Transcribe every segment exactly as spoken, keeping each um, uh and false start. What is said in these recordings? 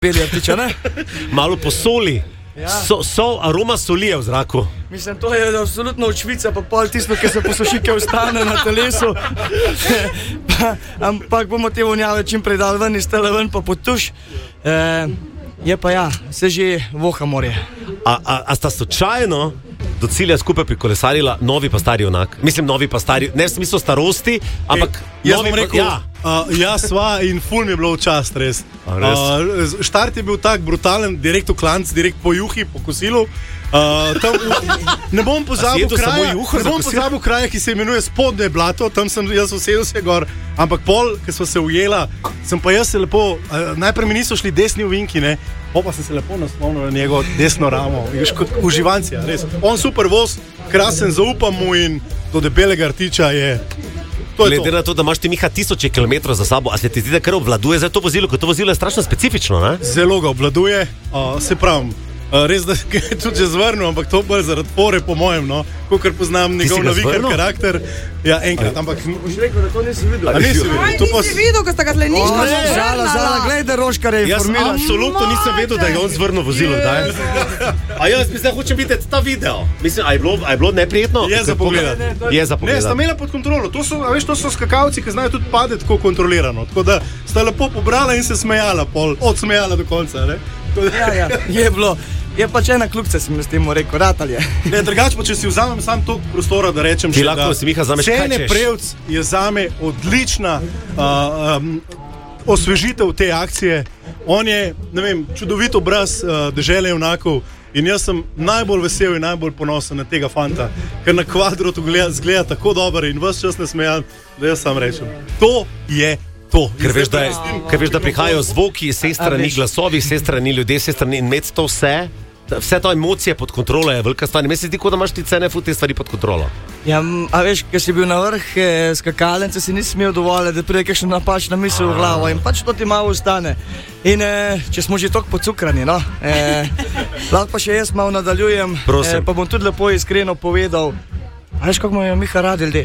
Beli rtiča, ne? Malo posoli. Ja. So, so aroma soli je v zraku. Mislim, to je absolutno od Švice, pa pol tisto, ki se posuši, ki ostane na telesu. pa, ampak bomo te vonjave čim prej dali ven iz tele ven, pa potuš. E, je pa ja, se že voha morje. A, a, a sta slučajno do cilja skupaj prikolesarila novi pa stari junak? Mislim, novi pa stari, ne v smislu starosti, ampak Ej, novi rekel, pa, ja. Uh, ja, sva in ful mi je bilo včasih res. Uh, štart je bil tak brutalen, direkt v klanc, direkt po juhi, po kosilu. Uh, tam, ne bom pozabil kraja, ne bom pozabil kraja, ki se imenuje Spodnje blato, tam sem jaz usedel se gor, ampak pol, ki smo se ujela, sem pa jaz se lepo, uh, najprej mi niso šli desni ovinki, ne, pa sem se lepo naslonil na njegov desno ramo, uživancija, res. On super voz, krasen, zaupam mu in do debelega rtiča je. Glede na to, da imaš ti Miha tisoče kilometrov za sabo, a se ti zdi, da kar obvladuje za to vozilo, ker to vozilo je strašno specifično, ne? Zelo ga obvladuje, uh, se pravim, uh, res da je tudi že zvrnil, ampak to bolj zaradi fore po mojem, no, kakor poznam njegov naviker karakter. Ja, enkrat, ampak... Boš rekel, da to nisi videl. A nisi videl? Aj, nisi videl, ko sta ga tleniško že žala, žala, glej, da Roškar je informiral. Jaz absolutno nisem vedel, da je on zvrnil vozilo, daj. A jaz mislim, hočem videti ta video. Mislim, a je bilo, a je bilo neprijetno? Je za pogledati. Je za pogledati. Ne, sta imela pod kontrolo. To so, a veš, to so skakalci, ki znajo tudi padeti tako kontrolirano. Tako da sta lepo pobrala in se smejala, pol, odsmejala do konca, ne? Ja, ja, je bilo. Je pač ena klubca, sem s tem rekel, ratalje. Ne, drugače pa, če si vzamem sam toliko prostora, da rečem, ti še, lahko da si Miha zameš, kaj Cene češ. Prevc je zame odlična uh, um, osvežitev te akcije. On je, ne vem, čudovit obraz uh, dežele junakov in jaz sem najbolj vesel in najbolj ponosen na tega fanta, ker na kvadrotu gleda, zgleda tako dober in ves čas nasmejan, da jaz sam rečem, to je to. Ker veš, da, je, ker veš, da prihajajo zvoki, vse strani glasovi, vse strani ljudje, vse strani in imeti to vse, vse to emocije pod kontrolo je velika stvar. Meni se zdi, da imaš ti cene fut te stvari pod kontrolo. Ja, a veš, ker si bil na vrh eh, skakalnice, si nisi smel dovoliti, da pride kakšna napačna misel v glavo in pač to ti malo ostane. In eh, če smo že toliko pocukrani, no, eh, lahko pa še jaz malo nadaljujem, eh, pa bom tudi lepo iskreno povedal, a veš, kako mu je Miha rad ljudi.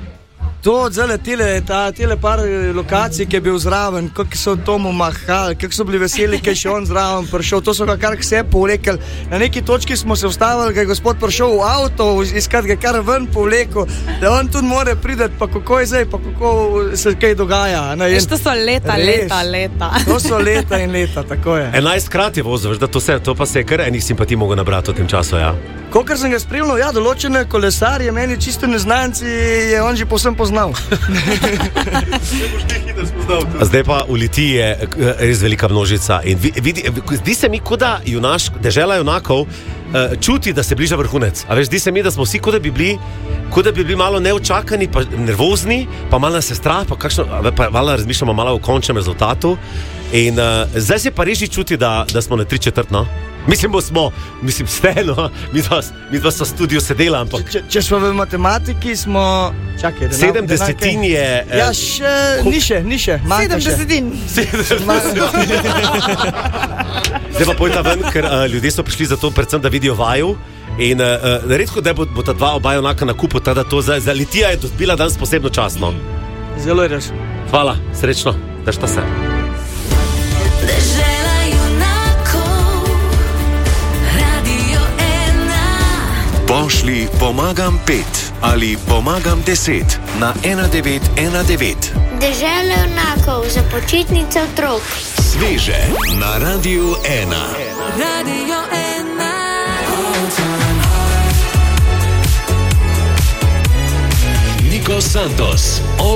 To odzele tele, ta, tele par lokacij, ki je bil zraven, kako so tomu mahali, kako so bili veseli, ki je še on zraven prišel, to so ga kar vse povlekli. Na neki točki smo se ustavili, ga je gospod prišel v avto, iskat ga kar ven povlekel, da on tudi more prideti, pa kako je zdaj, pa kako se kaj dogaja. Ne, Veš, to so leta, res, leta, leta. To so leta in leta, tako je. enajstkrat je vozil, veš, da to, se, to pa se je kar enih simpatij mogel nabrati v tem času, ja. Kolikor sem ga spremljal, ja, določene kolesarje, meni čisto neznanci, je on že povsem poznal. Zdaj pa v Litiji je res velika množica in vidi, zdi se mi, kot da junaš, dežela junakov čuti, da se bliža vrhunec. A veš, zdi se mi, da smo vsi, kot da bi bili, kot da bi bili malo neučakani, pa nervozni, pa malo nas je strah, pa kakšno, pa malo razmišljamo malo o končnem rezultatu. In uh, zdaj se pa res čuti, da, da smo na tri četrt, no. Mislim, bo smo, mislim, vseeno, mi dva, mi dva so v studiu sedela, ampak... Če, če smo v matematiki, smo... Čakaj, denar, sedem desetin je... Eh, ja, še, ni še, ni še, manjka še. Sedem desetin. Zdaj pa pojta ven, ker uh, ljudje so prišli za to, predvsem, da vidijo vaju. In uh, redko, da bo, bo ta dva oba junaka na kupu, tada to za, za Litija je dobila danes posebno častno. Zelo je res. Hvala, srečno, držta se. Pošli pomagam pet ali pomagam deset na ena devet ena devet. Dežela junakov za počitnice otrok. Sveže na Radiu ena. Radio ena. Niko Santos.